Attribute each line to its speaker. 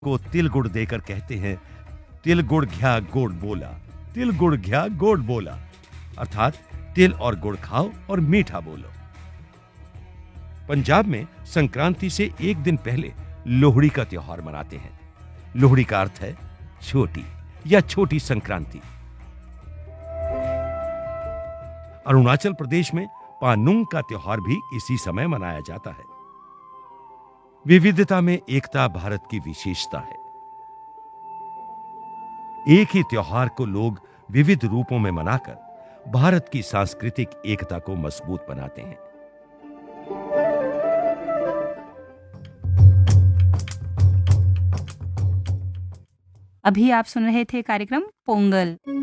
Speaker 1: को तिल गुड़ देकर कहते हैं, तिल गुड़ घ्या गोड़ बोला, तिल गुड़ घ्या गोड़ बोला, अर्थात तिल और गुड़ खाओ और मीठा बोलो। पंजाब में संक्रांति से एक दिन पहले लोहड़ी का त्योहार मनाते हैं। लोहड़ी का अर्थ है छोटी या छोटी संक्रांति। अरुणाचल प्रदेश में पानुंग का त्योहार भी इसी समय मनाया जाता है। विविधता में एकता भारत की विशेषता है। एक ही त्योहार को लोग विविध रूपों में मनाकर भारत की सांस्कृतिक एकता को मजबूत बनाते हैं।
Speaker 2: अभी आप सुन रहे थे कार्यक्रम पोंगल।